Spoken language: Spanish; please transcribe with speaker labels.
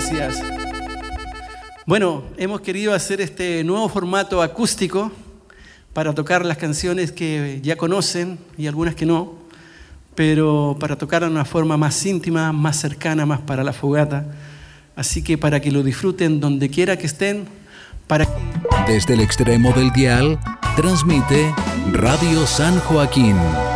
Speaker 1: Gracias. Bueno, hemos querido hacer este nuevo formato acústico para tocar las canciones que ya conocen y algunas que no, pero para tocar de una forma más íntima, más cercana, más para la fogata. Así que para que lo disfruten donde quiera que estén.
Speaker 2: Desde el extremo del dial, transmite Radio San Joaquín.